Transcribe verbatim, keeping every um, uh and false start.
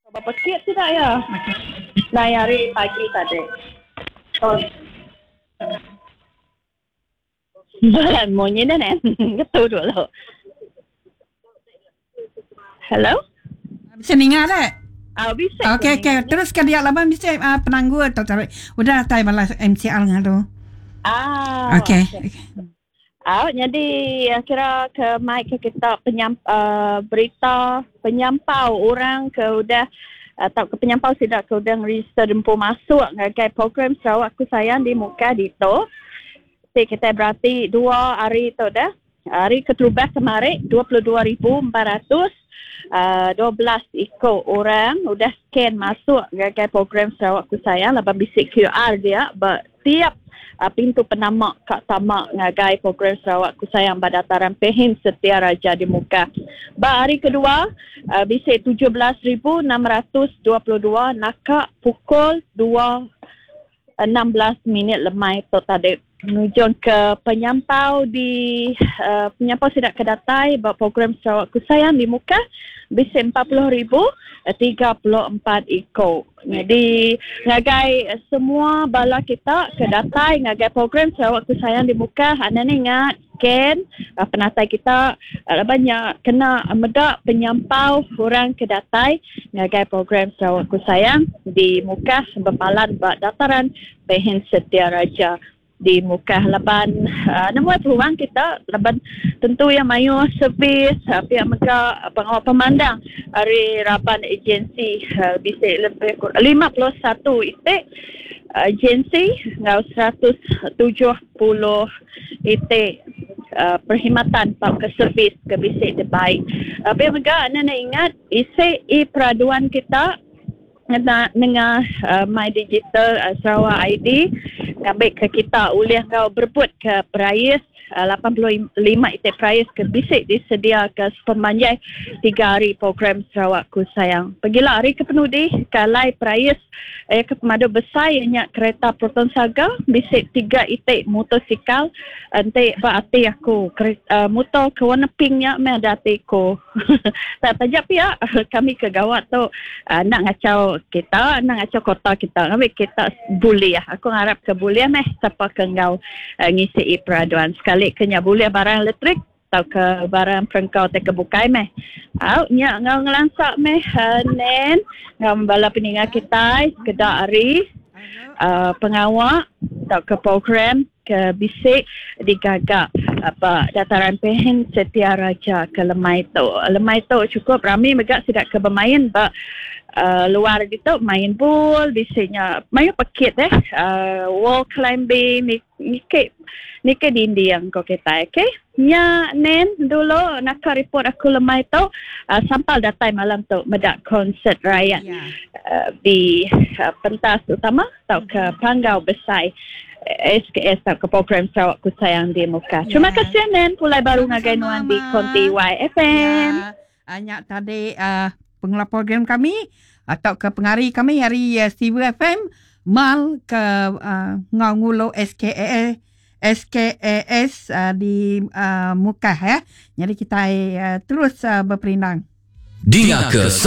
Berapa sikit tidak ya? Nah, hari pagi tadi. Oh. Balan mo niya na nen. Gaturo lo. Hello? Bisa dengar tak? Ah, bisa. Okey, okey. Teruskan dia laban bisa uh, penangguh atau tarik. Udah tay balas M C L ngah tu. Ah. Okey. Ah, jadi kira ke mic ke kita penyam, uh, berita penyampau orang ke udah atau ke penyampau tidak ke udah register dempu masuk ngagai program Sarawak Ku Sayang di muka dito. Jadi kita berarti dua hari tu dah. Hari ketujuh kemarin dua puluh dua ribu empat ratus dua belas ikut orang udah scan masuk ngagai program Sarawak Ku Sayang lapan bisik Q R dia tiap uh, pintu penamak kak tamak ngagai program Sarawak Ku Sayang Badataran Pehin Setia Raja di muka. Ba hari kedua uh, bisik tujuh belas ribu enam ratus dua puluh dua nakak pukul dua enam belas minit lemai tu tadi menuju ke penyampau di uh, penyampau sidak kedatai buat program Sarawak Ku Sayang di muka bisik empat puluh ribu tiga puluh empat ikut. Jadi ngagai semua bala kita kedatai ngagai program Sarawak Ku Sayang di muka anda ni ingat scan uh, penatai kita uh, banyak kena medak penyampau orang kedatai ngagai program Sarawak Ku Sayang di muka berpalan buat dataran Pehin Setia Raja di muka laban uh, nama peluang kita laban tentu yang mayu servis uh, pihak mereka pengawal pemandang hari raban agensi uh, bisa lebih lima puluh satu itik agensi ngau seratus tujuh puluh itik uh, perkhidmatan pak ke servis ke bisik terbaik uh, pihak mereka anda nak ingat isi i peraduan kita dengan, dengan uh, My Digital uh, Sarawak I D ambil ke kita oleh kau berebut ke prize uh, lapan puluh lima itik prize ke bisik disedia ke sepanjang tiga hari program Sarawak Ku Sayang. Pergilah hari ke penudi kalai prize eh, ke pemadu besar ianya kereta Proton Saga bisik tiga itik motosikal nanti berarti aku kereta, uh, motor ke warna pinknya ada ko. Tak tajak pihak kami ke gawat tu uh, nak ngacau kita nak ngacau kota kita ambil kita boleh aku harap ke boleh meh siapa ke ngau uh, ngisi peraduan sekali kenya boleh barang elektrik atau ke barang perengkau te kebukai meh au nya ngau ngelansak meh uh, nen ngau membala peningat kita kedak hari uh, pengawal atau ke program ke bisik digagak apa dataran Pehin Setia Raja ke lemai tu lemai tu cukup ramai megak sidak ke bermain ba uh, luar gitu main pool bisiknya main pakit eh uh, wall climbing nikik nikik dinding yang kau kita okay nya nen dulu nak report aku lemai tu uh, sampal datai malam tu medak konsert rakyat yeah. uh, di uh, pentas utama atau ke Panggau Besar S K S atau ke program Sarawak Ku Sayang di muka. Yeah. Terima kasih Nen pulai baru ngagai nuan di Konti Y F M. Ya. Banyak tadi uh, pengelola program kami atau ke pengari kami hari uh, C W F M mal ke uh, Ngau S K A S K A S uh, di uh, muka ya. Jadi kita uh, terus uh, berperindang. Dengar ke